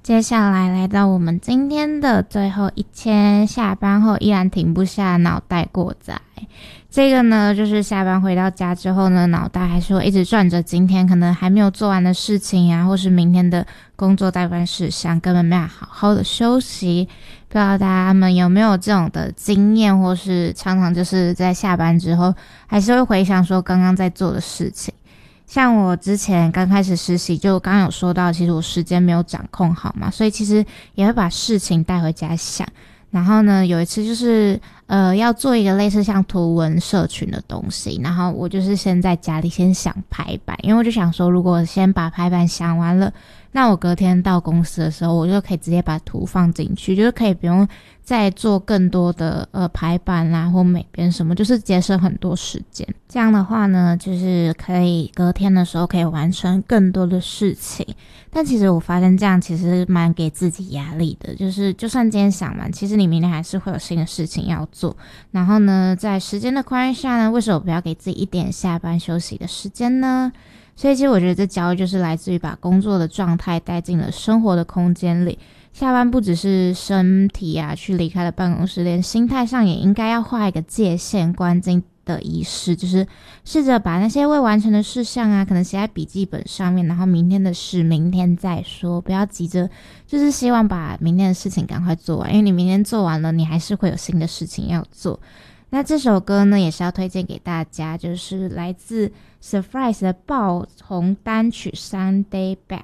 接下来来到我们今天的最后一签，下班后依然停不下脑袋过载。这个呢，就是下班回到家之后呢，脑袋还是会一直转着今天可能还没有做完的事情啊，或是明天的工作待办事项，根本没法好好的休息。不知道大家们有没有这种的经验，或是常常就是在下班之后还是会回想说刚刚在做的事情。像我之前刚开始实习，就刚刚有说到，其实我时间没有掌控好嘛，所以其实也会把事情带回家想。然后呢，有一次就是要做一个类似像图文社群的东西，然后我就是先在家里先想排版，因为我就想说，如果我先把排版想完了，那我隔天到公司的时候，我就可以直接把图放进去，就是可以不用再做更多的排版啦或美编什么，就是节省很多时间。这样的话呢，就是可以隔天的时候可以完成更多的事情。但其实我发现这样其实蛮给自己压力的，就是就算今天想完，其实你明天还是会有新的事情要做。然后呢，在时间的宽裕下呢，为什么不要给自己一点下班休息的时间呢？所以其实我觉得这焦虑就是来自于把工作的状态带进了生活的空间里。下班不只是身体啊去离开了办公室，连心态上也应该要画一个界限，关进的仪式，就是试着把那些未完成的事项啊，可能写在笔记本上面，然后明天的事明天再说，不要急着，就是希望把明天的事情赶快做完，因为你明天做完了，你还是会有新的事情要做。那这首歌呢，也是要推荐给大家，就是来自 Surprise 的爆红单曲《Sunday Back》。